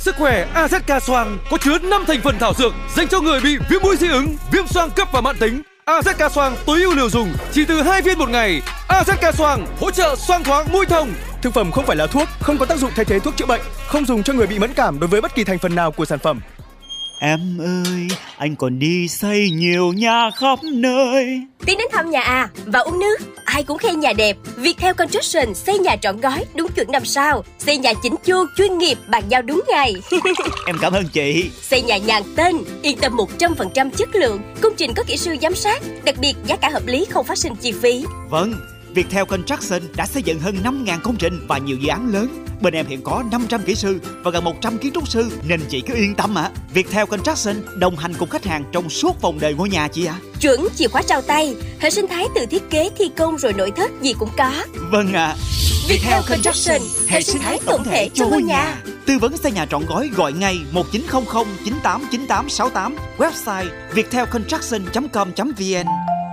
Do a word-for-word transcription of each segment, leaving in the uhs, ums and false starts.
Sức khỏe a zét ca Xoang có chứa năm thành phần thảo dược dành cho người bị viêm mũi dị ứng, viêm xoang cấp và mãn tính. a zét ca Xoang tối ưu liều dùng chỉ từ hai viên một ngày. a zét ca Xoang hỗ trợ xoang thoáng mũi thông. Thực phẩm không phải là thuốc, không có tác dụng thay thế thuốc chữa bệnh, không dùng cho người bị mẫn cảm đối với bất kỳ thành phần nào của sản phẩm. Em ơi, anh còn đi xây nhiều nhà khắp nơi. Tiến đến thăm nhà à và uống nước, ai cũng khen nhà đẹp. Viettel Construction xây nhà trọn gói đúng chuẩn năm sao, xây nhà chỉnh chu chuyên nghiệp, bàn giao đúng ngày. Em cảm ơn chị. Xây nhà nhàn tên, yên tâm một trăm phần trăm chất lượng, công trình có kỹ sư giám sát, đặc biệt giá cả hợp lý không phát sinh chi phí. Vâng, Viettel Construction đã xây dựng hơn năm nghìn công trình và nhiều dự án lớn. Bên em hiện có năm trăm kỹ sư và gần một trăm kiến trúc sư nên chị cứ yên tâm ạ. À. Viettel Construction đồng hành cùng khách hàng trong suốt vòng đời ngôi nhà chị ạ. À. Chuẩn chìa khóa trao tay, hệ sinh thái từ thiết kế, thi công rồi nội thất gì cũng có. Vâng ạ. À. Viettel Construction, hệ sinh thái tổng thể cho ngôi nhà. Tư vấn xây nhà trọn gói gọi ngay một chín không không chín tám chín tám sáu tám, website viettel construction chấm com chấm vn.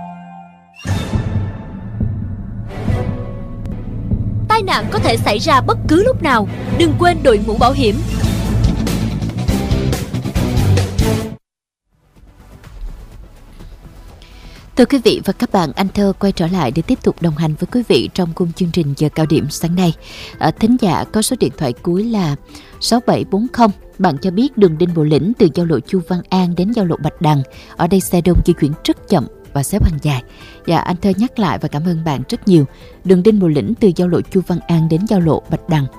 Tai nạn có thể xảy ra bất cứ lúc nào, đừng quên đội mũ bảo hiểm. Thưa quý vị và các bạn, anh Thơ quay trở lại để tiếp tục đồng hành với quý vị trong khung chương trình giờ cao điểm sáng nay. À, thính giả có số điện thoại cuối là sáu bảy bốn không. Bạn cho biết đường Đinh Bộ Lĩnh từ giao lộ Chu Văn An đến giao lộ Bạch Đằng. Ở đây xe đông di chuyển rất chậm và xếp hàng dài. Dạ, anh Thơ nhắc lại và cảm ơn bạn rất nhiều. Đường Đinh Bộ Lĩnh từ giao lộ Chu Văn An đến giao lộ Bạch Đằng.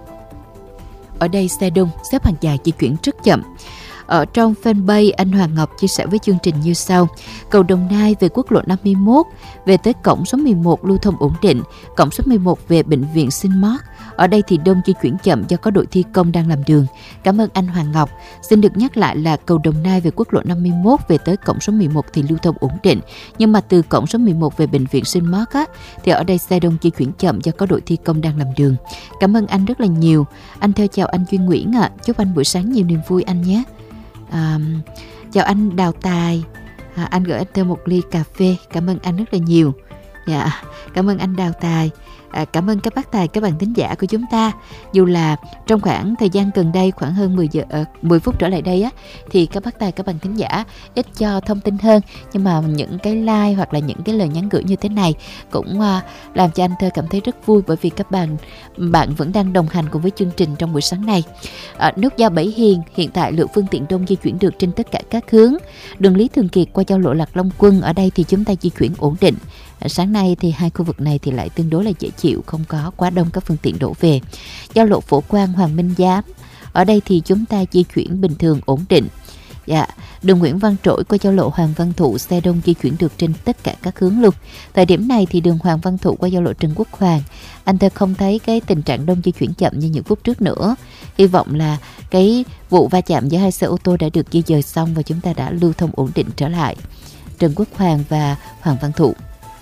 Ở đây xe đông, xếp hàng dài di chuyển rất chậm. Ở trong fanpage, anh Hoàng Ngọc chia sẻ với chương trình như sau. Cầu Đồng Nai về quốc lộ năm mươi mốt, về tới cổng số mười một lưu thông ổn định, cổng số mười một về bệnh viện Sinh-Mort. Ở đây thì đông di chuyển chậm do có đội thi công đang làm đường. Cảm ơn anh Hoàng Ngọc. Xin được nhắc lại là cầu Đồng Nai về quốc lộ năm mươi mốt về tới cổng số mười một thì lưu thông ổn định. Nhưng mà từ cổng số mười một về bệnh viện Sinh-Mort á, thì ở đây xe đông di chuyển chậm do có đội thi công đang làm đường. Cảm ơn anh rất là nhiều. Anh Theo chào anh Duy Nguyễn ạ. À. Chúc anh buổi sáng nhiều niềm vui anh nhé. À, chào anh Đào Tài. À, anh gửi anh Theo một ly cà phê. Cảm ơn anh rất là nhiều. Dạ, cảm ơn anh Đào Tài. À, cảm ơn các bác tài, các bạn thính giả của chúng ta. Dù là trong khoảng thời gian gần đây, khoảng hơn mười giờ, uh, mười phút trở lại đây á, thì các bác tài, các bạn thính giả ít cho thông tin hơn. Nhưng mà những cái like hoặc là những cái lời nhắn gửi như thế này cũng uh, làm cho anh Thơ cảm thấy rất vui, bởi vì các bạn bạn vẫn đang đồng hành cùng với chương trình trong buổi sáng này. Uh, nút giao Bảy Hiền, hiện tại lượng phương tiện đông di chuyển được trên tất cả các hướng. Đường Lý Thường Kiệt qua giao lộ Lạc Long Quân, ở đây thì chúng ta di chuyển ổn định. Sáng nay thì hai khu vực này thì lại tương đối là dễ chịu, không có quá đông các phương tiện đổ về. Giao lộ Phổ Quang Hoàng Minh Giám, ở đây thì chúng ta di chuyển bình thường ổn định. Dạ, đường Nguyễn Văn Trỗi qua giao lộ Hoàng Văn Thụ, xe đông di chuyển được trên tất cả các hướng luôn. Thời điểm này thì đường Hoàng Văn Thụ qua giao lộ Trần Quốc Hoàng, anh ta không thấy cái tình trạng đông di chuyển chậm như những phút trước nữa. Hy vọng là cái vụ va chạm giữa hai xe ô tô đã được di dời xong và chúng ta đã lưu thông ổn định trở lại. Trần Quốc Hoàng và Hoàng Văn Thụ.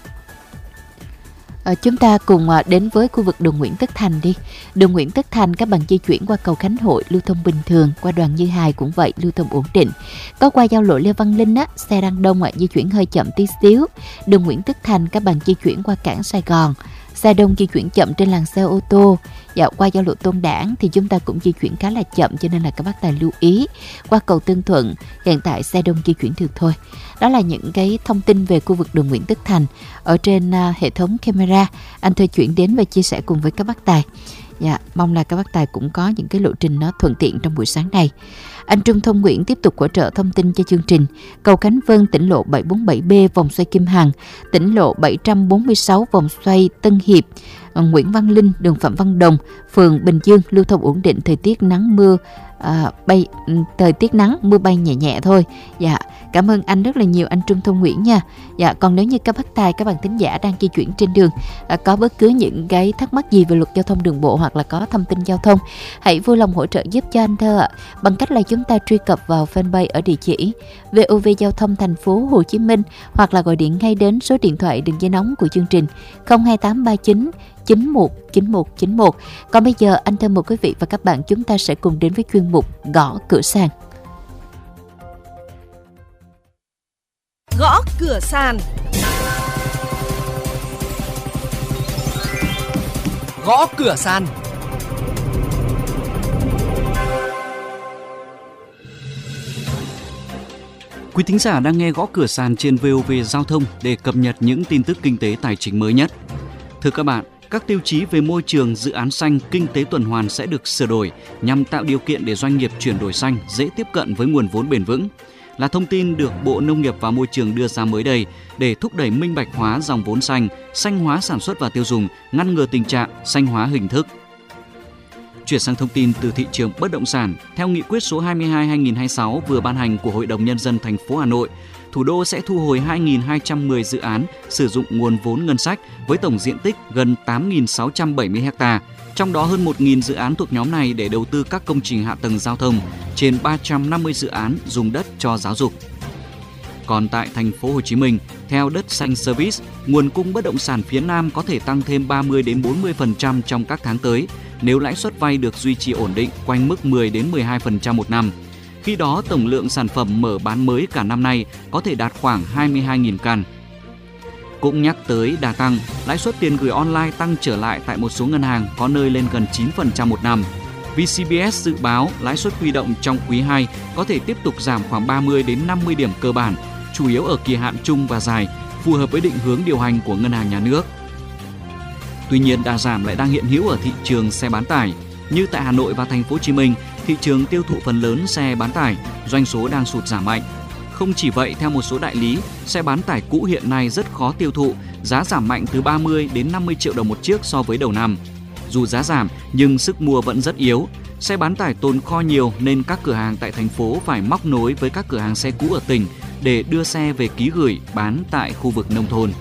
À, chúng ta cùng à, đến với khu vực đường Nguyễn Tất Thành đi. Đường Nguyễn Tất Thành các bạn di chuyển qua cầu Khánh Hội lưu thông bình thường, qua Đoàn Như Hài cũng vậy, lưu thông ổn định. Có qua giao lộ Lê Văn Linh á, xe đang đông ạ, à, di chuyển hơi chậm tí xíu. Đường Nguyễn Tất Thành các bạn di chuyển qua cảng Sài Gòn, xe đông di chuyển chậm trên làn xe ô tô. Dạo qua giao lộ Tôn Đản thì chúng ta cũng di chuyển khá là chậm, cho nên là các bác tài lưu ý. Qua cầu Tân Thuận hiện tại xe đông di chuyển được thôi. Đó là những cái thông tin về khu vực đường Nguyễn Tất Thành ở trên uh, hệ thống camera anh Thơ chuyển đến và chia sẻ cùng với các bác tài. Dạ, mong là các bác tài cũng có những cái lộ trình nó thuận tiện trong buổi sáng này. Anh Trung Thông Nguyễn tiếp tục hỗ trợ thông tin cho chương trình. Cầu Khánh Vân, tỉnh lộ bảy bốn bảy B vòng xoay Kim Hằng, tỉnh lộ bảy bốn sáu vòng xoay Tân Hiệp, Nguyễn Văn Linh, đường Phạm Văn Đồng, phường Bình Dương lưu thông ổn định, thời tiết nắng mưa à, bay thời tiết nắng mưa bay nhẹ nhẹ thôi. Dạ, cảm ơn anh rất là nhiều anh Trung Thông Nguyễn nha. Dạ, còn nếu như các bác tài, các bạn thính giả đang di chuyển trên đường à, có bất cứ những cái thắc mắc gì về luật giao thông đường bộ hoặc là có thông tin giao thông, hãy vui lòng hỗ trợ giúp cho anh Thơ ạ, bằng cách là chúng ta truy cập vào fanpage ở địa chỉ vê o vê Giao thông Thành phố Hồ Chí Minh, hoặc là gọi điện ngay đến số điện thoại đường dây nóng của chương trình không hai tám ba chín chín một chín một chín một. Còn bây giờ anh Thơ mời quý vị và các bạn chúng ta sẽ cùng đến với chuyên mục Gõ Cửa Sàn. Gõ cửa sàn. Gõ cửa sàn. Quý thính giả đang nghe Gõ Cửa Sàn trên vê o vê Giao thông để cập nhật những tin tức kinh tế tài chính mới nhất. Thưa các bạn, các tiêu chí về môi trường, dự án xanh, kinh tế tuần hoàn sẽ được sửa đổi nhằm tạo điều kiện để doanh nghiệp chuyển đổi xanh dễ tiếp cận với nguồn vốn bền vững. Là thông tin được Bộ Nông nghiệp và Môi trường đưa ra mới đây để thúc đẩy minh bạch hóa dòng vốn xanh, xanh hóa sản xuất và tiêu dùng, ngăn ngừa tình trạng xanh hóa hình thức. Chuyển sang thông tin từ thị trường bất động sản, theo nghị quyết số hai mươi hai trên hai nghìn không trăm hai mươi sáu vừa ban hành của Hội đồng Nhân dân thành phố Hà Nội, thủ đô sẽ thu hồi hai nghìn hai trăm mười dự án sử dụng nguồn vốn ngân sách với tổng diện tích gần tám nghìn sáu trăm bảy mươi ha, trong đó hơn một nghìn dự án thuộc nhóm này để đầu tư các công trình hạ tầng giao thông, trên ba trăm năm mươi dự án dùng đất cho giáo dục. Còn tại thành phố Hồ Chí Minh, theo Đất Xanh Service, nguồn cung bất động sản phía Nam có thể tăng thêm ba mươi đến bốn mươi phần trăm trong các tháng tới nếu lãi suất vay được duy trì ổn định quanh mức mười đến mười hai phần trăm một năm. Khi đó, tổng lượng sản phẩm mở bán mới cả năm nay có thể đạt khoảng hai mươi hai nghìn căn. Cũng nhắc tới đà tăng, lãi suất tiền gửi online tăng trở lại tại một số ngân hàng, có nơi lên gần chín phần trăm một năm. vê xê bê ét dự báo lãi suất huy động trong quý hai có thể tiếp tục giảm khoảng ba mươi đến năm mươi điểm cơ bản, chủ yếu ở kỳ hạn trung và dài, phù hợp với định hướng điều hành của Ngân hàng Nhà nước. Tuy nhiên, đà giảm lại đang hiện hữu ở thị trường xe bán tải. Như tại Hà Nội và thành phố Hồ Chí Minh, thị trường tiêu thụ phần lớn xe bán tải, doanh số đang sụt giảm mạnh. Không chỉ vậy, theo một số đại lý, xe bán tải cũ hiện nay rất khó tiêu thụ, giá giảm mạnh từ ba mươi đến năm mươi triệu đồng một chiếc so với đầu năm. Dù giá giảm nhưng sức mua vẫn rất yếu. Xe bán tải tồn kho nhiều nên các cửa hàng tại thành phố phải móc nối với các cửa hàng xe cũ ở tỉnh để đưa xe về ký gửi bán tại khu vực nông thôn.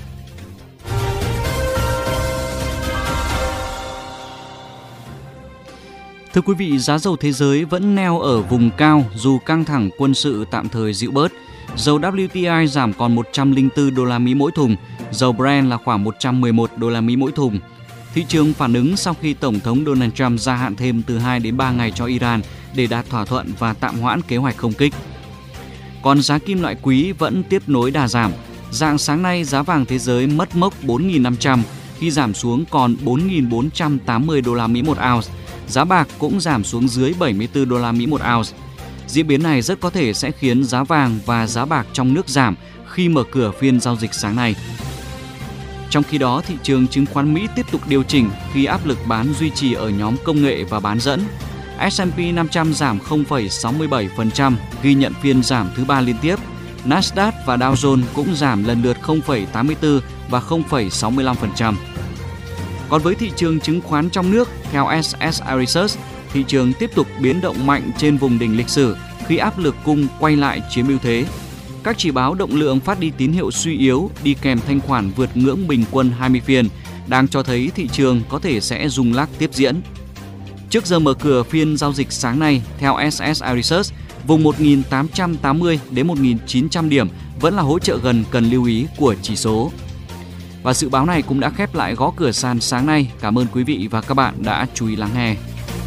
Thưa quý vị, giá dầu thế giới vẫn neo ở vùng cao dù căng thẳng quân sự tạm thời dịu bớt. Dầu vê kép tê i giảm còn một trăm lẻ bốn đô la Mỹ mỗi thùng, dầu Brent là khoảng một trăm mười một đô la Mỹ mỗi thùng. Thị trường phản ứng sau khi Tổng thống Donald Trump gia hạn thêm từ hai đến ba ngày cho Iran để đạt thỏa thuận và tạm hoãn kế hoạch không kích. Còn giá kim loại quý vẫn tiếp nối đà giảm. Rạng sáng nay, giá vàng thế giới mất mốc bốn nghìn năm trăm khi giảm xuống còn bốn nghìn bốn trăm tám mươi đô la Mỹ một ounce. Giá bạc cũng giảm xuống dưới bảy mươi tư đô la Mỹ một ounce. Diễn biến này rất có thể sẽ khiến giá vàng và giá bạc trong nước giảm khi mở cửa phiên giao dịch sáng nay. Trong khi đó, thị trường chứng khoán Mỹ tiếp tục điều chỉnh khi áp lực bán duy trì ở nhóm công nghệ và bán dẫn. ét and pê năm trăm giảm không phẩy sáu mươi bảy phần trăm, ghi nhận phiên giảm thứ ba liên tiếp. Nasdaq và Dow Jones cũng giảm lần lượt không phẩy tám mươi tư và không phẩy sáu mươi lăm phần trăm. Còn với thị trường chứng khoán trong nước, theo ét ét i Research, thị trường tiếp tục biến động mạnh trên vùng đỉnh lịch sử khi áp lực cung quay lại chiếm ưu thế. Các chỉ báo động lượng phát đi tín hiệu suy yếu đi kèm thanh khoản vượt ngưỡng bình quân hai mươi phiên, đang cho thấy thị trường có thể sẽ rung lắc tiếp diễn. Trước giờ mở cửa phiên giao dịch sáng nay, theo ét ét i Research, vùng một nghìn tám trăm tám mươi đến một nghìn chín trăm điểm vẫn là hỗ trợ gần cần lưu ý của chỉ số. Và dự báo này cũng đã khép lại Gõ Cửa Sàn sáng nay. Cảm ơn quý vị và các bạn đã chú ý lắng nghe.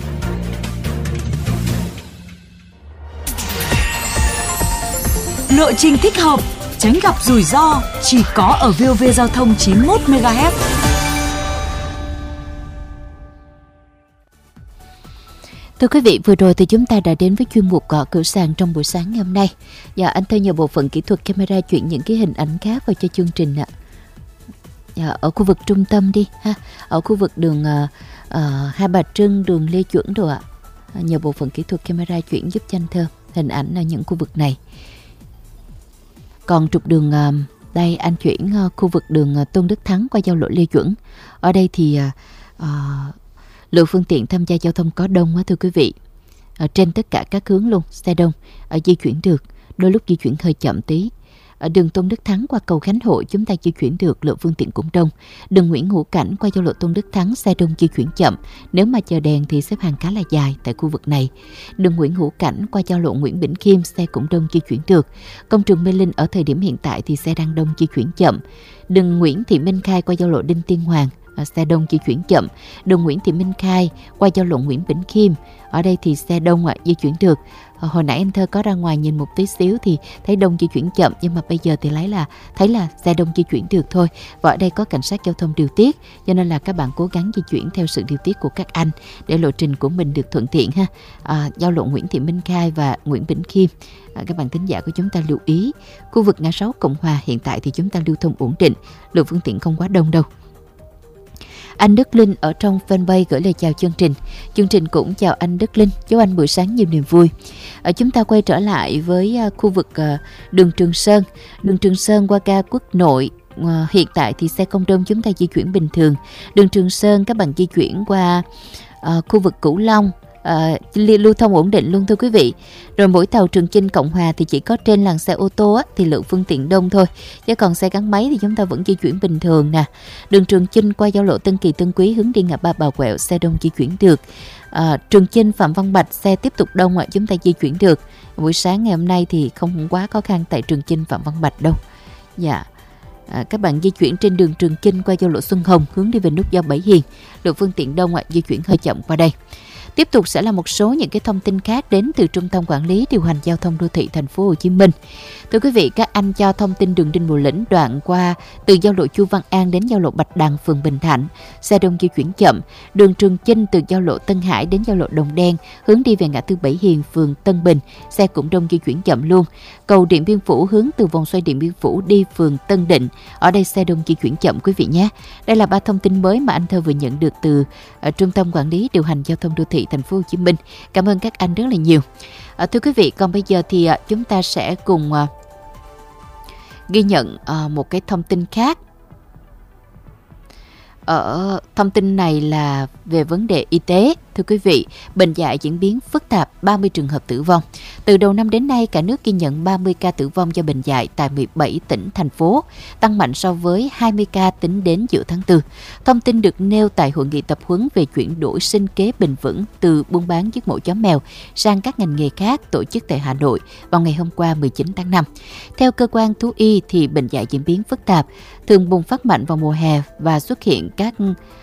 Lộ trình thích hợp, tránh gặp rủi ro chỉ có ở vê o vê Giao thông chín mươi mốt mê ga héc. Thưa quý vị, vừa rồi thì chúng ta đã đến với chuyên mục Gõ Cửa Sàn trong buổi sáng ngày hôm nay. Dạ, anh Thơ nhờ bộ phận kỹ thuật camera chuyển những cái hình ảnh khác vào cho chương trình ạ. Dạ, ở khu vực trung tâm đi ha, ở khu vực đường uh, uh, Hai Bà Trưng, đường Lê Duẩn đồ ạ. Nhờ bộ phận kỹ thuật camera chuyển giúp cho anh Thơ hình ảnh ở những khu vực này. Còn trục đường uh, đây anh chuyển uh, khu vực đường uh, Tôn Đức Thắng qua giao lộ Lê Duẩn. Ở đây thì uh, uh, lượng phương tiện tham gia giao thông có đông á thưa quý vị. Ở trên tất cả các hướng luôn, xe đông, ở di chuyển được, đôi lúc di chuyển hơi chậm tí. Ở đường Tôn Đức Thắng qua cầu Khánh Hội chúng ta di chuyển được, lượng phương tiện cũng đông. Đường Nguyễn Hữu Cảnh qua giao lộ Tôn Đức Thắng xe đông di chuyển chậm. Nếu mà chờ đèn thì xếp hàng khá là dài tại khu vực này. Đường Nguyễn Hữu Cảnh qua giao lộ Nguyễn Bỉnh Khiêm xe cũng đông di chuyển được. Công trường Mê Linh ở thời điểm hiện tại thì xe đang đông di chuyển chậm. Đường Nguyễn Thị Minh Khai qua giao lộ Đinh Tiên Hoàng à, xe đông di chuyển chậm. Đường Nguyễn Thị Minh Khai qua giao lộ Nguyễn Bỉnh Khiêm, ở đây thì xe đông à, di chuyển được. À, hồi nãy anh Thơ có ra ngoài nhìn một tí xíu thì thấy đông di chuyển chậm, nhưng mà bây giờ thì lấy là thấy là xe đông di chuyển được thôi. Và ở đây có cảnh sát giao thông điều tiết, cho nên là các bạn cố gắng di chuyển theo sự điều tiết của các anh để lộ trình của mình được thuận tiện ha. À, giao lộ Nguyễn Thị Minh Khai và Nguyễn Bỉnh Khiêm, à, các bạn thính giả của chúng ta lưu ý. Khu vực ngã sáu Cộng Hòa hiện tại thì chúng ta lưu thông ổn định, lượng phương tiện không quá đông đâu. Anh Đức Linh ở trong fanpage gửi lời chào chương trình. Chương trình cũng chào anh Đức Linh, chúc anh buổi sáng nhiều niềm vui. Ở chúng ta quay trở lại với uh, khu vực uh, đường Trường Sơn. Đường Trường Sơn qua ga Quốc Nội. Uh, hiện tại thì xe không đông, chúng ta di chuyển bình thường. Đường Trường Sơn các bạn di chuyển qua uh, khu vực Cửu Long, À, lưu thông ổn định luôn thưa quý vị. Rồi mỗi tàu Trường Chinh Cộng Hòa thì chỉ có trên làn xe ô tô á, thì lượng phương tiện đông thôi, chứ còn xe gắn máy thì chúng ta vẫn di chuyển bình thường nè. Đường Trường Chinh qua giao lộ Tân Kỳ Tân Quý hướng đi ngã ba Bà Quẹo, xe đông di chuyển được. à, Trường Chinh Phạm Văn Bạch xe tiếp tục đông ạ, chúng ta di chuyển được. Buổi sáng ngày hôm nay thì không quá khó khăn tại Trường Chinh Phạm Văn Bạch đâu. Dạ. À, các bạn di chuyển trên đường Trường Chinh qua giao lộ Xuân Hồng hướng đi về nút giao Bảy Hiền, lượng phương tiện đông ạ, di chuyển hơi chậm qua đây. Tiếp tục sẽ là một số những cái thông tin khác đến từ Trung tâm Quản lý Điều hành Giao thông Đô thị Thành phố Hồ Chí Minh. Thưa quý vị, các anh cho thông tin đường Đinh Bộ Lĩnh đoạn qua từ giao lộ Chu Văn An đến giao lộ Bạch Đằng, phường Bình Thạnh, xe đông di chuyển chậm. Đường Trường Chinh từ giao lộ Tân Hải đến giao lộ Đồng Đen hướng đi về ngã tư Bảy Hiền, phường Tân Bình, xe cũng đông di chuyển chậm luôn. Cầu Điện Biên Phủ hướng từ vòng xoay Điện Biên Phủ đi phường Tân Định, ở đây xe đông di chuyển chậm quý vị nhé. Đây là ba thông tin mới mà anh Thơ vừa nhận được từ uh, Trung tâm Quản lý Điều hành Giao thông Đô thị Thành phố Hồ Chí Minh. Cảm ơn các anh rất là nhiều. À, thưa quý vị, còn bây giờ thì à, chúng ta sẽ cùng à, ghi nhận à, một cái thông tin khác. Ở thông tin này là về vấn đề y tế. Thưa quý vị, bệnh dại diễn biến phức tạp, ba mươi trường hợp tử vong. Từ đầu năm đến nay, cả nước ghi nhận ba mươi ca tử vong do bệnh dại tại mười bảy tỉnh, thành phố, tăng mạnh so với hai mươi ca tính đến giữa tháng tư. Thông tin được nêu tại hội nghị tập huấn về chuyển đổi sinh kế bền vững từ buôn bán giết mổ chó mèo sang các ngành nghề khác tổ chức tại Hà Nội vào ngày hôm qua mười chín tháng năm. Theo cơ quan thú y thì bệnh dại diễn biến phức tạp, thường bùng phát mạnh vào mùa hè và xuất hiện các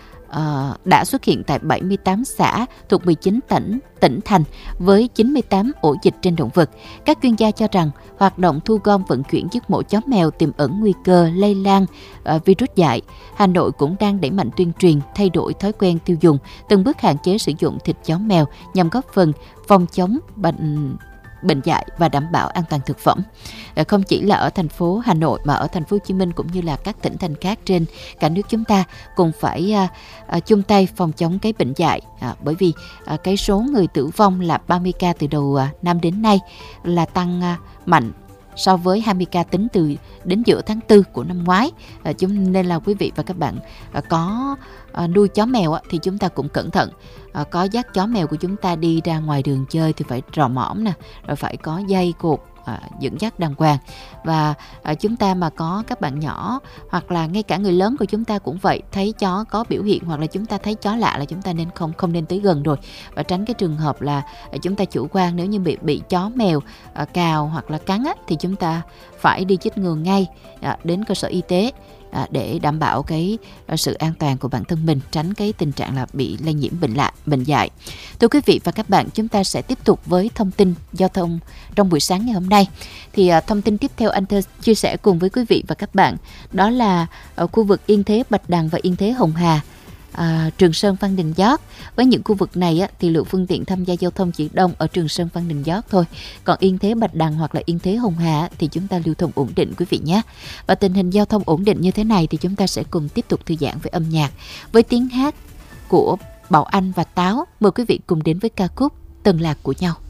Uh, đã xuất hiện tại bảy mươi tám xã thuộc mười chín tỉnh, tỉnh thành với chín mươi tám ổ dịch trên động vật. Các chuyên gia cho rằng hoạt động thu gom vận chuyển giết mổ chó mèo tiềm ẩn nguy cơ lây lan uh, virus dại. Hà Nội cũng đang đẩy mạnh tuyên truyền, thay đổi thói quen tiêu dùng, từng bước hạn chế sử dụng thịt chó mèo nhằm góp phần phòng chống bệnh bệnh dại và đảm bảo an toàn thực phẩm. Không chỉ là ở thành phố Hà Nội mà ở thành phố Hồ Chí Minh cũng như là các tỉnh thành khác trên cả nước chúng ta cùng phải à, à, chung tay phòng chống cái bệnh dại. À, bởi vì à, cái số người tử vong là ba mươi ca từ đầu à, năm đến nay là tăng à, mạnh so với hai mươi ca tính từ đến giữa tháng tư của năm ngoái. À, chúng nên là quý vị và các bạn à, có à, nuôi chó mèo á, thì chúng ta cũng cẩn thận. À, có dắt chó mèo của chúng ta đi ra ngoài đường chơi thì phải rò mõm nè, rồi phải có dây cột à, dẫn dắt đàng hoàng. Và à, chúng ta mà có các bạn nhỏ hoặc là ngay cả người lớn của chúng ta cũng vậy, thấy chó có biểu hiện hoặc là chúng ta thấy chó lạ là chúng ta nên không không nên tới gần rồi, và tránh cái trường hợp là à, chúng ta chủ quan. Nếu như bị bị chó mèo à, cào hoặc là cắn á, thì chúng ta phải đi chích ngừa ngay à, đến cơ sở y tế à, để đảm bảo cái à, sự an toàn của bản thân mình, tránh cái tình trạng là bị lây nhiễm bệnh lạ, bệnh dại. Thưa quý vị và các bạn, chúng ta sẽ tiếp tục với thông tin giao thông trong buổi sáng ngày hôm nay. Thì à, thông tin tiếp theo anh Thơ chia sẻ cùng với quý vị và các bạn đó là ở khu vực Yên Thế Bạch Đằng và Yên Thế Hồng Hà, À, Trường Sơn Phan Đình Giót. Với những khu vực này á, thì lượng phương tiện tham gia giao thông chỉ đông ở Trường Sơn Phan Đình Giót thôi. Còn Yên Thế Bạch Đằng hoặc là Yên Thế Hồng Hà thì chúng ta lưu thông ổn định quý vị nhé. Và tình hình giao thông ổn định như thế này thì chúng ta sẽ cùng tiếp tục thư giãn với âm nhạc, với tiếng hát của Bảo Anh và Táo. Mời quý vị cùng đến với ca khúc Từng Lạc Của Nhau.